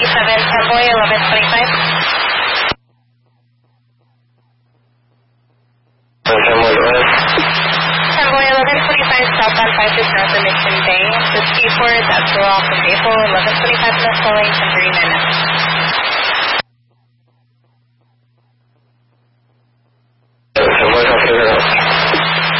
Convoy 1125. Convoy 1125, southbound 560 Mission Bay. The speed for is at Rock of Maple, 1125 left calling, 10 minutes.